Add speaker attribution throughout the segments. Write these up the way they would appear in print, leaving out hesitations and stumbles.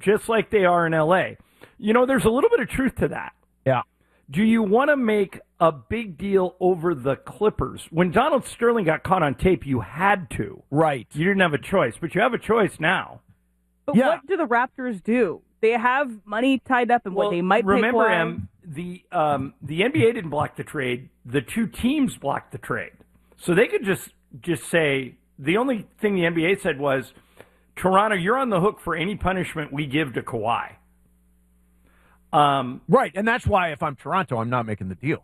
Speaker 1: just like they are in L.A. You know, there's a little bit of truth to that.
Speaker 2: Yeah.
Speaker 1: Do you want to make a big deal over the Clippers? When Donald Sterling got caught on tape, you had to.
Speaker 2: Right.
Speaker 1: You didn't have a choice, but you have a choice now.
Speaker 3: But what do the Raptors do? They have money tied up in what they might pay
Speaker 1: remember,
Speaker 3: Kawhi.
Speaker 1: the NBA didn't block the trade. The two teams blocked the trade. So they could just say, the only thing the NBA said was, Toronto, you're on the hook for any punishment we give to Kawhi.
Speaker 2: Right, and that's why if I'm Toronto, I'm not making the deal.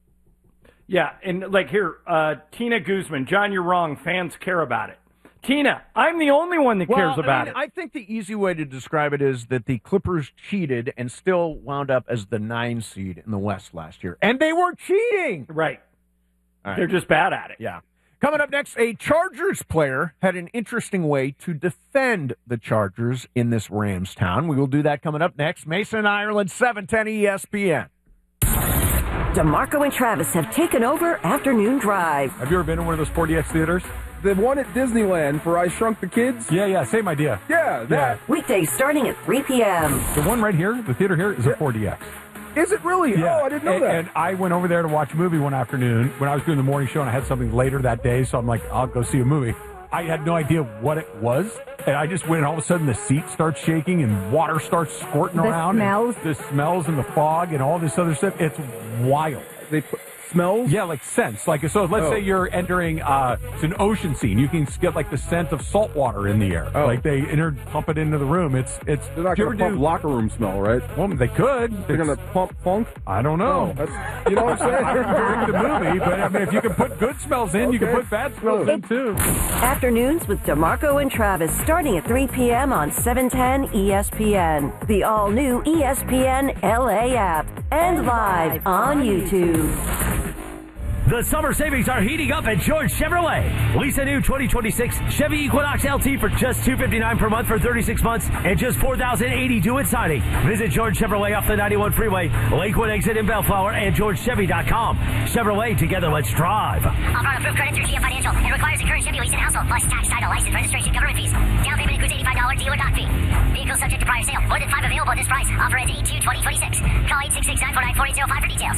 Speaker 1: Yeah, and like here, Tina Guzman, John, you're wrong. Fans care about it. Tina, I'm the only one that cares about it.
Speaker 2: I think the easy way to describe it is that the Clippers cheated and still wound up as the 9 seed in the West last year. And they were cheating!
Speaker 1: Right.
Speaker 2: All right.
Speaker 1: They're just bad at it.
Speaker 2: Yeah. Coming up next, a Chargers player had an interesting way to defend the Chargers in this Rams town. We will do that coming up next. Mason, Ireland, 710 ESPN.
Speaker 4: DeMarco and Travis have taken over Afternoon Drive.
Speaker 5: Have you ever been in one of those 4DX theaters?
Speaker 6: The one at Disneyland for I Shrunk the Kids?
Speaker 5: Yeah, same idea.
Speaker 6: Yeah, that.
Speaker 4: Weekdays starting at 3 p.m.
Speaker 5: The one right here, the theater here, is a 4DX.
Speaker 6: Is it really?
Speaker 5: Yeah.
Speaker 6: Oh, I didn't know that.
Speaker 5: And I went over there to watch a movie one afternoon when I was doing the morning show, and I had something later that day, so I'm like, I'll go see a movie. I had no idea what it was, and I just went, and all of a sudden the seat starts shaking, and water starts squirting around.
Speaker 7: Smells.
Speaker 5: And the smells and the fog and all this other stuff. It's wild.
Speaker 6: They put smells?
Speaker 5: Yeah, like scents. Like, so let's say you're entering it's an ocean scene. You can get like the scent of salt water in the air. Like they pump it into the room. It's
Speaker 6: They're not going to pump locker room smell, right?
Speaker 5: Well, they could.
Speaker 6: They're going to pump funk?
Speaker 5: I don't know.
Speaker 6: That's, you know what I'm saying?
Speaker 5: I can direct the movie, but I mean, if you can put good smells in, you can put bad smells in too.
Speaker 4: Afternoons with DeMarco and Travis starting at 3 p.m. on 710 ESPN. The all-new ESPN LA app and live on YouTube.
Speaker 8: The summer savings are heating up at George Chevrolet. Lease a new 2026 Chevy Equinox LT for just $259 per month for 36 months and just $4,080 due at signing. Visit George Chevrolet off the 91 freeway, Lakewood exit in Bellflower, and GeorgeChevy.com. Chevrolet, together let's drive.
Speaker 9: Offer on approved credit through GM Financial and requires a current Chevy lease and household, plus tax, title, license, registration, government fees. Down payment includes $85 dealer doc fee. Vehicle subject to prior sale. More than 5 available at this price. Offer ends 8/2/2026. Call 866-949-4805 for details.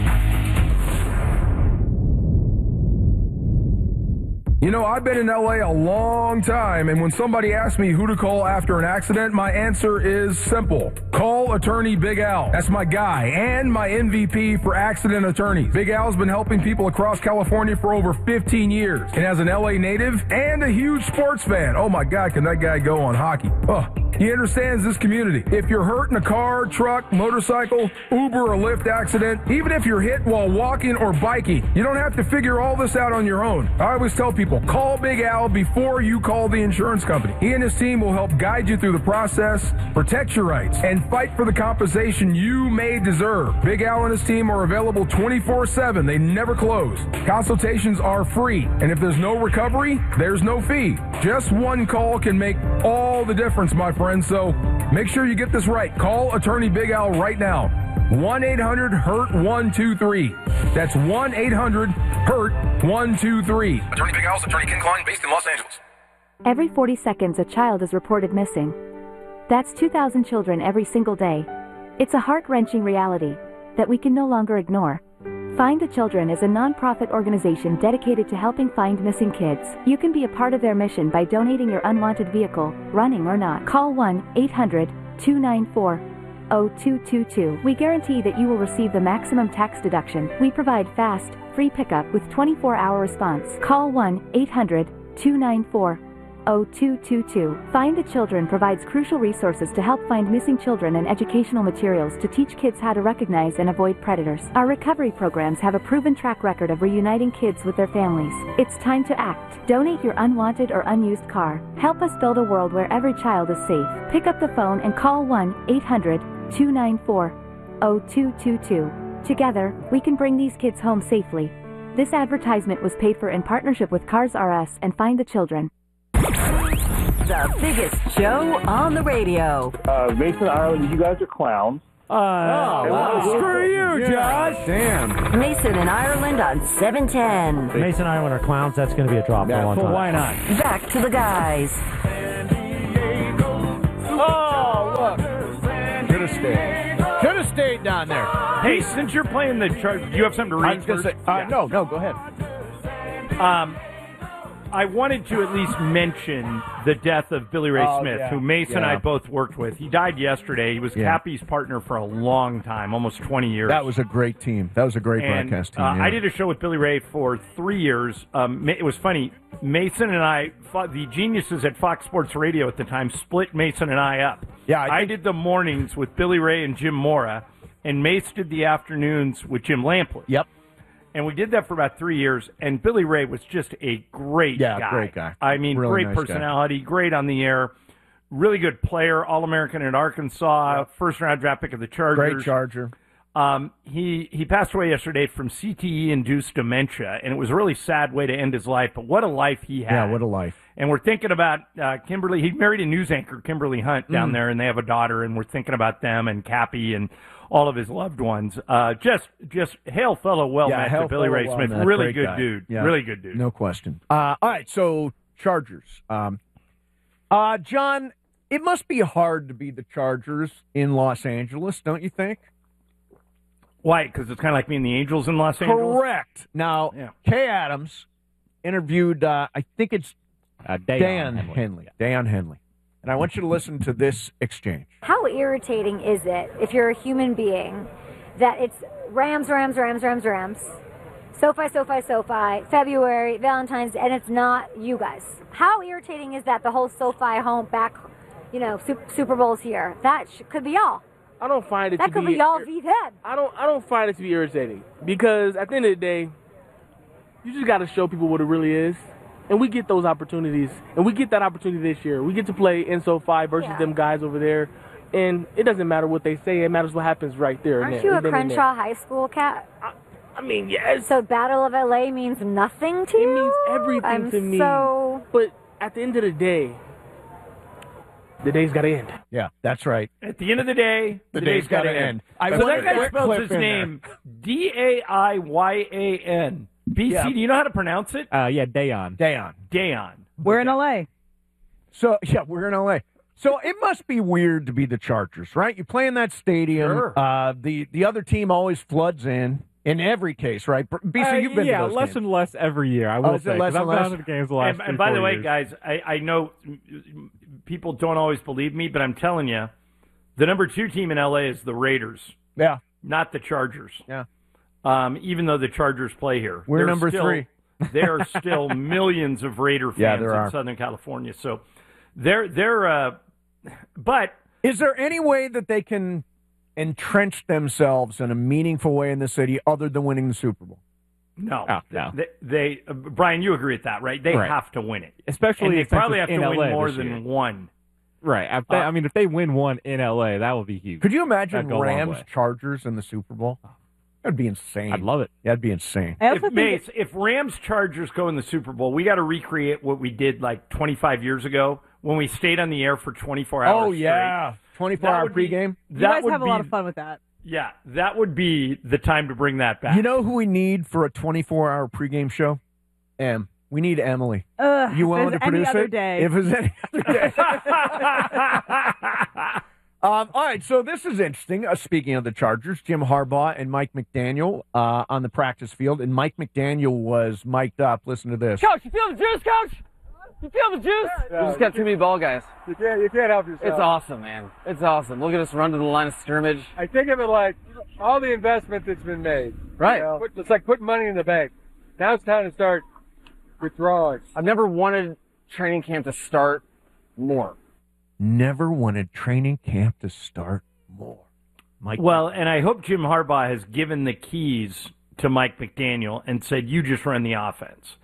Speaker 6: You know, I've been in LA a long time, and when somebody asks me who to call after an accident, my answer is simple. Call attorney Big Al. That's my guy and my MVP for accident attorneys. Big Al's been helping people across California for over 15 years. And as an LA native and a huge sports fan, oh my God, can that guy go on hockey? Oh, he understands this community. If you're hurt in a car, truck, motorcycle, Uber, or Lyft accident, even if you're hit while walking or biking, you don't have to figure all this out on your own. I always tell people, call Big Al before you call the insurance company. He and his team will help guide you through the process, protect your rights, and fight for the compensation you may deserve. Big Al and his team are available 24/7. They never close. Consultations are free, and if there's no recovery, there's no fee. Just one call can make all the difference, my friend, so make sure you get this right. Call attorney Big Al right now. 1-800-HURT-123. That's 1-800-HURT-123.
Speaker 10: Attorney Big Al's attorney Ken Klein, based in Los Angeles.
Speaker 7: Every 40 seconds, a child is reported missing. That's 2,000 children every single day. It's a heart-wrenching reality that we can no longer ignore. Find the Children is a non-profit organization dedicated to helping find missing kids. You can be a part of their mission by donating your unwanted vehicle, running or not. Call 1-800-294-0222. We guarantee that you will receive the maximum tax deduction. We provide fast, free pickup with 24-hour response. Call 1-800-294-0222. Find the Children provides crucial resources to help find missing children and educational materials to teach kids how to recognize and avoid predators. Our recovery programs have a proven track record of reuniting kids with their families. It's time to act. Donate your unwanted or unused car. Help us build a world where every child is safe. Pick up the phone and call 1-800-294-0222. Together, we can bring these kids home safely. This advertisement was paid for in partnership with Cars R Us and Find the Children.
Speaker 4: The biggest show on the radio.
Speaker 11: Mason, Ireland, you guys are clowns.
Speaker 2: Screw you, Josh.
Speaker 5: Damn.
Speaker 4: Mason and Ireland on 710.
Speaker 12: Mason and Ireland are clowns. That's going to be a drop for a long time.
Speaker 1: Why not?
Speaker 4: Back to the guys.
Speaker 2: Oh, look. have stayed. Should have stayed down there.
Speaker 1: Hey, since you're playing the Chargers, do you have something to read?
Speaker 2: I was going to say, no, go ahead.
Speaker 1: I wanted to at least mention the death of Billy Ray Smith, who Mason and I both worked with. He died yesterday. He was Cappy's partner for a long time, almost 20 years.
Speaker 2: That was a great team. That was a great broadcast team.
Speaker 1: I did a show with Billy Ray for 3 years. It was funny. Mason and I, the geniuses at Fox Sports Radio at the time, split Mason and I up.
Speaker 2: Yeah,
Speaker 1: I did the mornings with Billy Ray and Jim Mora, and Mace did the afternoons with Jim Lampley.
Speaker 2: Yep.
Speaker 1: And we did that for about 3 years, and Billy Ray was just a great guy.
Speaker 2: Yeah, great guy.
Speaker 1: I mean,
Speaker 2: really
Speaker 1: great
Speaker 2: nice
Speaker 1: personality, great on the air, really good player, All-American at Arkansas, first-round draft pick of the Chargers.
Speaker 2: Great Charger.
Speaker 1: He passed away yesterday from CTE-induced dementia, and it was a really sad way to end his life, but what a life he had.
Speaker 2: Yeah, what a life.
Speaker 1: And we're thinking about Kimberly. He married a news anchor, Kimberly Hunt, down there, and they have a daughter, and we're thinking about them and Cappy and all of his loved ones. Just hail fellow well met to Billy Ray Smith. Really good dude.
Speaker 2: Yeah.
Speaker 1: Really good dude.
Speaker 2: No question. All right, so Chargers. John, it must be hard to be the Chargers in Los Angeles, don't you think?
Speaker 1: Why? Because it's kind of like being the Angels in Los Angeles?
Speaker 2: Correct. Now, Kay Adams interviewed, I think it's Dan Henley.
Speaker 12: Yeah.
Speaker 2: Dan Henley. And I want you to listen to this exchange.
Speaker 13: How irritating is it, if you're a human being, that it's Rams, SoFi, February, Valentine's, and it's not you guys? How irritating is that, the whole SoFi home back, Super Bowl's here? That could be y'all.
Speaker 14: I don't find it
Speaker 13: that
Speaker 14: to
Speaker 13: could
Speaker 14: be
Speaker 13: y'all v them.
Speaker 14: I don't find it to be irritating, because at the end of the day, you just got to show people what it really is. And we get those opportunities, and we get that opportunity this year. We get to play in SoFi versus them guys over there, and it doesn't matter what they say. It matters what happens right there.
Speaker 13: Aren't you a Crenshaw High School cat?
Speaker 14: I mean, yes.
Speaker 13: So Battle of LA means nothing to you?
Speaker 14: It means everything to me. But at the end of the day, the day's got to end.
Speaker 2: Yeah, that's right.
Speaker 1: At the end of the day,
Speaker 2: the day's got to end.
Speaker 1: So that guy spells his name Daiyan. BC, do you know how to pronounce it?
Speaker 12: Dayon.
Speaker 2: Dayon.
Speaker 3: We're in LA.
Speaker 2: So, we're in LA. So it must be weird to be the Chargers, right? You play in that stadium.
Speaker 1: Sure.
Speaker 2: The other team always floods in every case, right? BC, you've been to those
Speaker 12: less
Speaker 2: games.
Speaker 12: and less every year, I will say.
Speaker 2: Less and
Speaker 12: I've
Speaker 2: less?
Speaker 12: been to the games the last
Speaker 1: And by the way,
Speaker 12: years.
Speaker 1: guys, I know people don't always believe me, but I'm telling you, the number 2 team in LA is the Raiders.
Speaker 2: Yeah.
Speaker 1: Not the Chargers.
Speaker 2: Yeah.
Speaker 1: Even though the Chargers play here.
Speaker 2: We're number 3.
Speaker 1: There are still millions of Raider fans in Southern California. So but
Speaker 2: is there any way that they can entrench themselves in a meaningful way in the city other than winning the Super Bowl?
Speaker 1: No.
Speaker 12: No.
Speaker 1: They Brian, you agree with that, right? They have to win it.
Speaker 12: Especially
Speaker 1: and they
Speaker 12: since
Speaker 1: probably
Speaker 12: it's
Speaker 1: have to
Speaker 12: in
Speaker 1: win
Speaker 12: LA
Speaker 1: more
Speaker 12: this year.
Speaker 1: than one.
Speaker 12: Right. I mean, if they win one in LA, that would be huge.
Speaker 2: Could you imagine
Speaker 12: That'd go a long
Speaker 2: Rams
Speaker 12: way.
Speaker 2: Chargers in the Super Bowl? That'd be insane.
Speaker 12: I'd love it.
Speaker 2: That'd be insane.
Speaker 1: If Rams Chargers go in the Super Bowl, we got to recreate what we did like 25 years ago when we stayed on the air for 24 hours.
Speaker 2: Oh, yeah. 24-hour pregame.
Speaker 3: You guys have a lot of fun with that.
Speaker 1: Yeah, that would be the time to bring that back.
Speaker 2: You know who we need for a 24-hour pregame show? We need Emily. You willing to produce
Speaker 3: any other
Speaker 2: it?
Speaker 3: day.
Speaker 2: If it was any other day. All right, so this is interesting. Speaking of the Chargers, Jim Harbaugh and Mike McDaniel on the practice field, and Mike McDaniel was mic'd up. Listen to this.
Speaker 15: Coach, you feel the juice, Coach? You feel the juice?
Speaker 16: You just got too many ball guys.
Speaker 11: You can't help yourself.
Speaker 16: It's awesome, man. It's awesome. Look at us run to the line of scrimmage.
Speaker 11: I think of it like all the investment that's been made.
Speaker 16: Right.
Speaker 11: It's like putting money in the bank. Now it's time to start withdrawing.
Speaker 16: I've never wanted training camp to start more.
Speaker 2: Never wanted training camp to start more. Mike.
Speaker 1: Well, and I hope Jim Harbaugh has given the keys to Mike McDaniel and said, you just run the offense.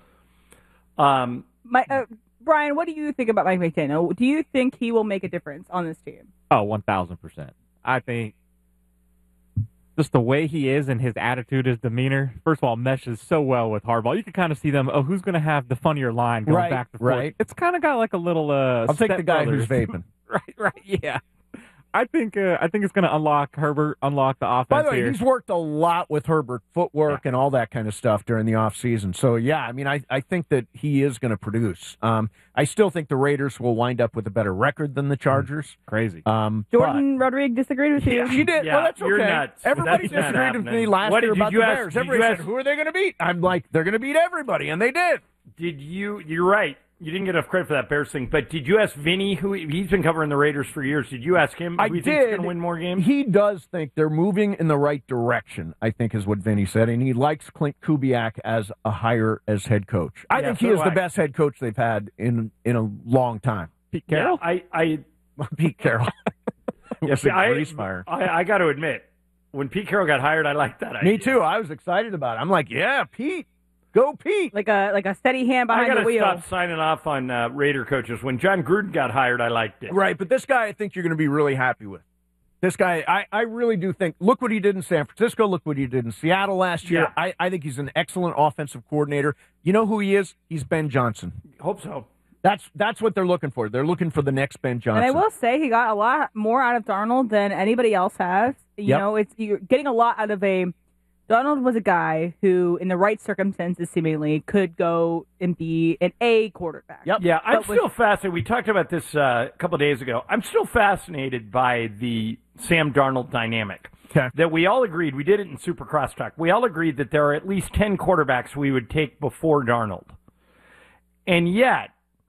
Speaker 3: Brian, what do you think about Mike McDaniel? Do you think he will make a difference on this team?
Speaker 12: Oh, 1,000%. I think just the way he is and his attitude, his demeanor, first of all, meshes so well with Harbaugh. You can kind of see them, who's going to have the funnier line going back and forth.
Speaker 2: Right.
Speaker 12: It's kind of got like a little
Speaker 2: I'll take the guy who's vaping.
Speaker 12: right, yeah. I think it's going to unlock Herbert, unlock the offense.
Speaker 2: By the way,
Speaker 12: here.
Speaker 2: he's worked a lot with Herbert, footwork and all that kind of stuff during the offseason. So, yeah, I mean, I think that he is going to produce. I still think the Raiders will wind up with a better record than the Chargers.
Speaker 12: Crazy.
Speaker 3: Jordan Rodriguez disagreed with you.
Speaker 2: Yeah, she did.
Speaker 1: Yeah,
Speaker 2: well, that's okay.
Speaker 1: you're nuts.
Speaker 2: Everybody
Speaker 1: That's not
Speaker 2: disagreed with me
Speaker 1: happening.
Speaker 2: last
Speaker 1: What
Speaker 2: year
Speaker 1: did
Speaker 2: about
Speaker 1: you
Speaker 2: the
Speaker 1: ask-
Speaker 2: Bears.
Speaker 1: did
Speaker 2: Everybody
Speaker 1: you
Speaker 2: said,
Speaker 1: ask-
Speaker 2: who are they going to beat? I'm like, they're going to beat everybody, and they did.
Speaker 1: You're right. You didn't get enough credit for that Bears thing, but did you ask Vinny, who he's been covering the Raiders for years, did you ask him
Speaker 2: I
Speaker 1: who he thinks is
Speaker 2: did.
Speaker 1: going to win more games?
Speaker 2: He does think they're moving in the right direction, I think is what Vinny said, and he likes Clint Kubiak as a hire as head coach. I think he is the best head coach they've had in a long time.
Speaker 12: Pete Carroll?
Speaker 1: I
Speaker 2: Pete Carroll. Yes, a grease fire.
Speaker 1: I got to admit, when Pete Carroll got hired, I liked that idea.
Speaker 2: Me too. I was excited about it. I'm like, yeah, Pete. Go Pete.
Speaker 3: Like a steady hand
Speaker 1: I
Speaker 3: behind
Speaker 1: got
Speaker 3: the
Speaker 1: to
Speaker 3: wheel.
Speaker 1: stop signing off on Raider coaches. When John Gruden got hired, I liked it.
Speaker 2: Right, but this guy I think you're going to be really happy with. This guy, I really do think, look what he did in San Francisco, look what he did in Seattle last year.
Speaker 1: Yeah.
Speaker 2: I think he's an excellent offensive coordinator. You know who he is? He's Ben Johnson.
Speaker 1: Hope so.
Speaker 2: That's what they're looking for. They're looking for the next Ben Johnson.
Speaker 3: And I will say he got a lot more out of Darnold than anybody else has. You know, you're getting a lot out of Donald was a guy who, in the right circumstances, seemingly could go and be an A quarterback.
Speaker 1: Yeah, I'm still fascinated. We talked about this a couple of days ago. I'm still fascinated by the Sam Darnold dynamic.
Speaker 2: Okay.
Speaker 1: That we all agreed, we did it in Super Crosstalk, we all agreed that there are at least 10 quarterbacks we would take before Darnold. And yet,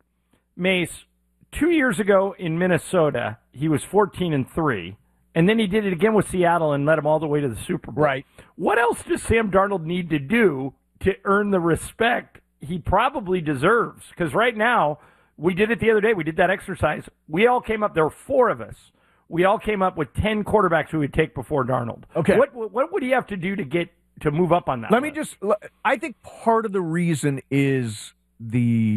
Speaker 1: Mace, 2 years ago in Minnesota, he was 14-3. And then he did it again with Seattle and led them all the way to the Super Bowl.
Speaker 2: Right.
Speaker 1: What else does Sam Darnold need to do to earn the respect he probably deserves? Because right now, we did it the other day. We did that exercise. We all came up, there were 4 of us. We all came up with 10 quarterbacks we would take before Darnold.
Speaker 2: Okay.
Speaker 1: What would he have to do to move up on that?
Speaker 2: I think part of the reason is the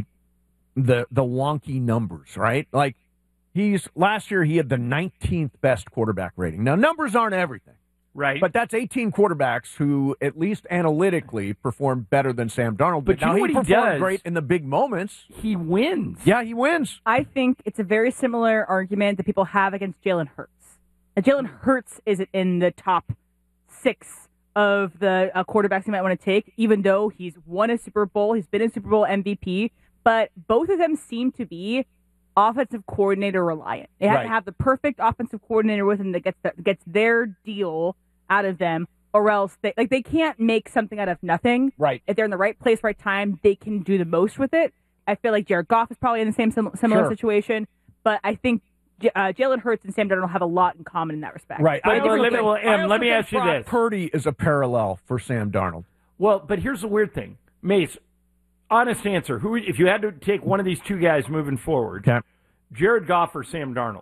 Speaker 2: wonky numbers, right? Like, last year he had the 19th best quarterback rating. Now, numbers aren't everything.
Speaker 1: Right.
Speaker 2: But that's 18 quarterbacks who, at least analytically, perform better than Sam Darnold.
Speaker 1: But
Speaker 2: now
Speaker 1: you know what
Speaker 2: he
Speaker 1: he
Speaker 2: performed
Speaker 1: does?
Speaker 2: great in the big moments.
Speaker 1: He wins.
Speaker 2: Yeah, he wins.
Speaker 3: I think it's a very similar argument that people have against Jalen Hurts. Jalen Hurts isn't in the top 6 of the quarterbacks you might want to take, even though he's won a Super Bowl, he's been a Super Bowl MVP. But both of them seem to be offensive coordinator reliant. They have to have the perfect offensive coordinator with them that gets their deal out of them, or else they can't make something out of nothing.
Speaker 2: Right.
Speaker 3: If they're in the right place, right time, they can do the most with it. I feel like Jared Goff is probably in the same similar situation, but I think Jalen Hurts and Sam Darnold have a lot in common in that respect.
Speaker 2: Right.
Speaker 1: Let me ask you
Speaker 2: Brock
Speaker 1: this.
Speaker 2: Purdy is a parallel for Sam Darnold.
Speaker 1: Well, but here's the weird thing. Mace, honest answer. Who, if you had to take one of these two guys moving forward, Jared Goff or Sam Darnold?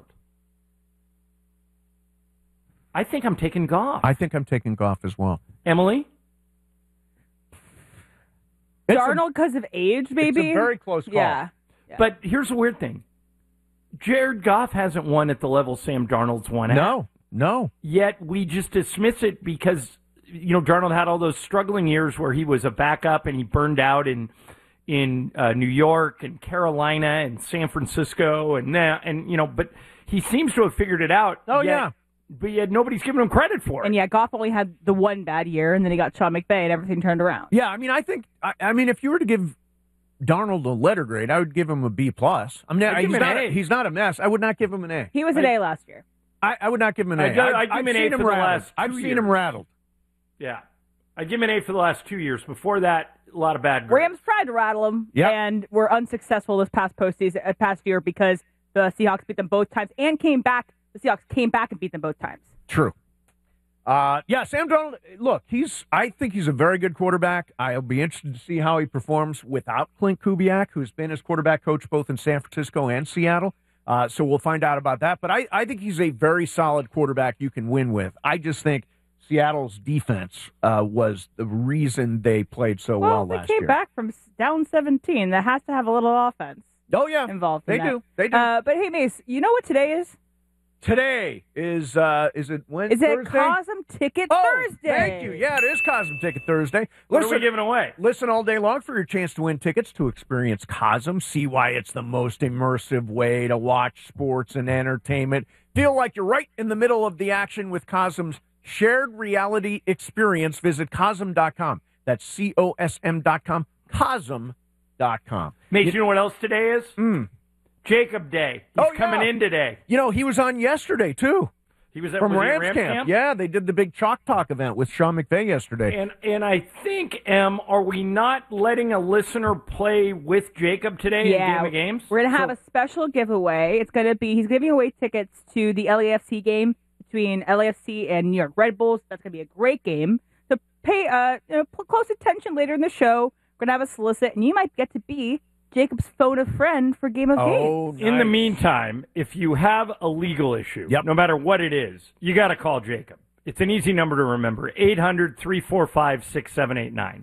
Speaker 1: I think I'm taking Goff.
Speaker 2: I think I'm taking Goff as well.
Speaker 1: Emily?
Speaker 3: Darnold because of age, maybe?
Speaker 2: It's a very close call.
Speaker 3: Yeah.
Speaker 1: But here's the weird thing. Jared Goff hasn't won at the level Sam Darnold's won at.
Speaker 2: No.
Speaker 1: Yet we just dismiss it because, Darnold had all those struggling years where he was a backup and he burned out in New York and Carolina and San Francisco but he seems to have figured it out. But yet nobody's giving him credit for it.
Speaker 3: And yeah, Goff only had the one bad year, and then he got Sean McVay, and everything turned around.
Speaker 2: Yeah, I mean, I think, if you were to give Darnold a letter grade, I would give him a B+. He's not a mess. I would not give him an A.
Speaker 3: He was an A last year.
Speaker 2: I would not give him an A.
Speaker 1: I'd give him an A for the last 2
Speaker 2: I've
Speaker 1: years.
Speaker 2: seen him rattled.
Speaker 1: Yeah. I'd give him an A for the last 2 years. Before that, a lot of bad grades.
Speaker 3: Rams tried to rattle him, and were unsuccessfm this past year because the Seahawks beat them both times and came back. The Seahawks came back and beat them both times.
Speaker 2: True. Sam Darnold, look, I think he's a very good quarterback. I'll be interested to see how he performs without Clint Kubiak, who's been his quarterback coach both in San Francisco and Seattle. So we'll find out about that. But I think he's a very solid quarterback you can win with. I just think Seattle's defense was the reason they played so well last year.
Speaker 3: They came back from down 17. That has to have a little offense.
Speaker 2: Oh, yeah.
Speaker 3: Involved
Speaker 2: They
Speaker 3: in that.
Speaker 2: do. They do.
Speaker 3: But hey, Mace, you know what today is?
Speaker 2: Today is it when?
Speaker 3: Is it
Speaker 2: Thursday?
Speaker 3: Cosm Ticket Thursday?
Speaker 2: Thank you. Yeah, it is Cosm Ticket Thursday.
Speaker 1: What are we giving away?
Speaker 2: Listen all day long for your chance to win tickets to experience Cosm. See why it's the most immersive way to watch sports and entertainment. Feel like you're right in the middle of the action with Cosm's shared reality experience. Visit Cosm.com. That's COSM.com. Cosm.com.
Speaker 1: Mate, you know what else today is? Jacob Day. He's coming in today.
Speaker 2: You know, he was on yesterday, too.
Speaker 1: He was at
Speaker 2: From
Speaker 1: was he at
Speaker 2: Rams Camp. Yeah, they did the big Chalk Talk event with Sean McVay yesterday.
Speaker 1: And I think, are we not letting a listener play with Jacob today in Game of Games?
Speaker 3: We're going to have a special giveaway. It's going to be, he's giving away tickets to the LAFC game between LAFC and New York Red Bulls. That's going to be a great game. So pay close attention later in the show. We're going to have a solicit, and you might get to be Jacob's phone a friend for Game of Games.
Speaker 1: In the meantime, if you have a legal issue, no matter what it is, you got to call Jacob. It's an easy number to remember, 800-345-6789.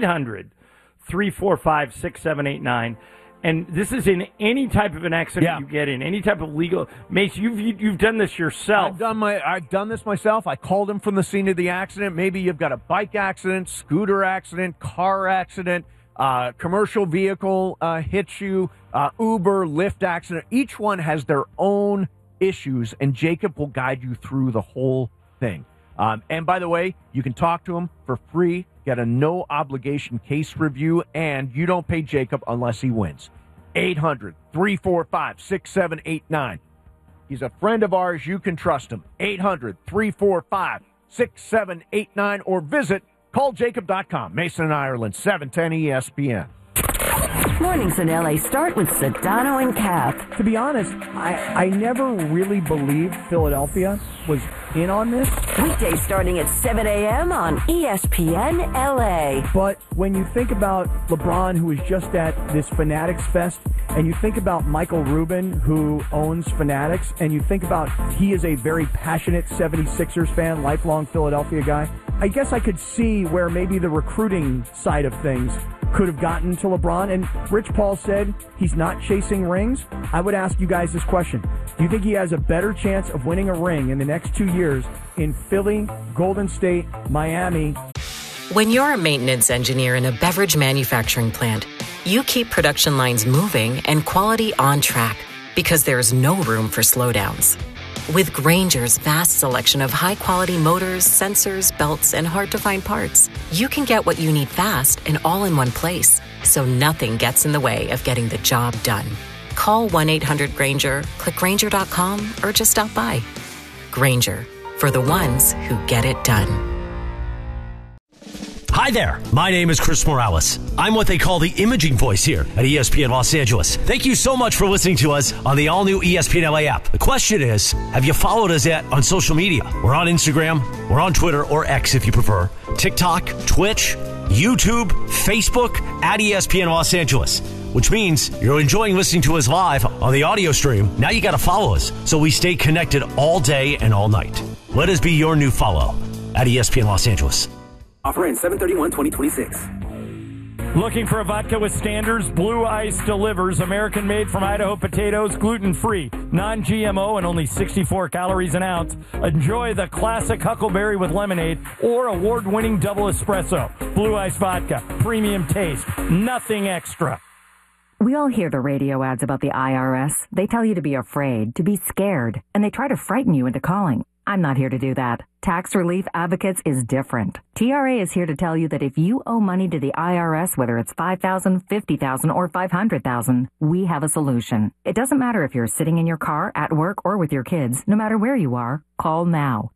Speaker 1: 800-345-6789. And this is in any type of an accident you get in, any type of legal. Mace, you've done this yourself.
Speaker 2: I've done this myself. I called him from the scene of the accident. Maybe you've got a bike accident, scooter accident, car accident, commercial vehicle hits you, Uber, Lyft accident. Each one has their own issues, and Jacob will guide you through the whole thing. And by the way, you can talk to him for free, get a no-obligation case review, and you don't pay Jacob unless he wins. 800-345-6789. He's a friend of ours. You can trust him. 800-345-6789 or visit calljacob.com. Mason and Ireland, 710 ESPN.
Speaker 4: Mornings in LA start with Sedano and Cap.
Speaker 17: To be honest, I never really believed Philadelphia was in on this.
Speaker 4: Weekdays starting at 7 a.m. on ESPN LA.
Speaker 17: But when you think about LeBron, who was just at this Fanatics Fest, and you think about Michael Rubin, who owns Fanatics, and you think about he is a very passionate 76ers fan, lifelong Philadelphia guy, I guess I could see where maybe the recruiting side of things could have gotten to LeBron. And Rich Paul said he's not chasing rings. I would ask you guys this question. Do you think he has a better chance of winning a ring in the next 2 years in Philly, Golden State, Miami?
Speaker 18: When you're a maintenance engineer in a beverage manufacturing plant, you keep production lines moving and quality on track because there's no room for slowdowns. With Grainger's vast selection of high-quality motors, sensors, belts, and hard-to-find parts, you can get what you need fast and all in one place, so nothing gets in the way of getting the job done. Call 1-800-GRAINGER, click Grainger.com, or just stop by. Grainger, for the ones who get it done.
Speaker 8: Hi there, my name is Chris Morales. I'm what they call the imaging voice here at ESPN Los Angeles. Thank you so much for listening to us on the all-new ESPN LA app. The question is, have you followed us yet on social media? We're on Instagram, we're on Twitter, or X if you prefer, TikTok, Twitch, YouTube, Facebook, at ESPN Los Angeles, which means you're enjoying listening to us live on the audio stream. Now you got to follow us so we stay connected all day and all night. Let us be your new follow at ESPN Los Angeles.
Speaker 19: Offer ends 7/31/2026.
Speaker 1: Looking for a vodka with standards? Blue Ice delivers. American-made from Idaho potatoes, gluten-free, non-GMO, and only 64 calories an ounce. Enjoy the classic Huckleberry with lemonade or award-winning double espresso. Blue Ice vodka, premium taste, nothing extra.
Speaker 20: We all hear the radio ads about the IRS. They tell you to be afraid, to be scared, and they try to frighten you into calling. I'm not here to do that. Tax Relief Advocates is different. TRA is here to tell you that if you owe money to the IRS, whether it's $5,000, $50,000, or $500,000, we have a solution. It doesn't matter if you're sitting in your car, at work, or with your kids. No matter where you are, call now.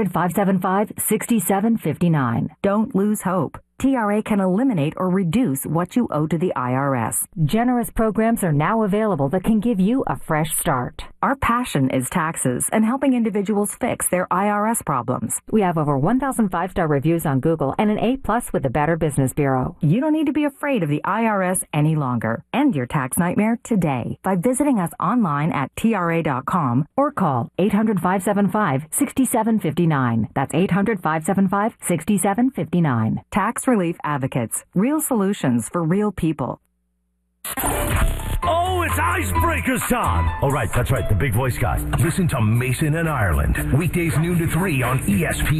Speaker 20: 800-575-6759. Don't lose hope. TRA can eliminate or reduce what you owe to the IRS. Generous programs are now available that can give you a fresh start. Our passion is taxes and helping individuals fix their IRS problems. We have over 1,000 5-star reviews on Google and an A+ with the Better Business Bureau. You don't need to be afraid of the IRS any longer. End your tax nightmare today by visiting us online at TRA.com or call 800-575-6759. That's 800-575-6759. Tax Relief Advocates. Real solutions for real people.
Speaker 8: Oh, it's Icebreakers time. Oh, right, that's right, the big voice guy.
Speaker 21: Listen to Mason and Ireland. Weekdays noon to 3 on ESPN.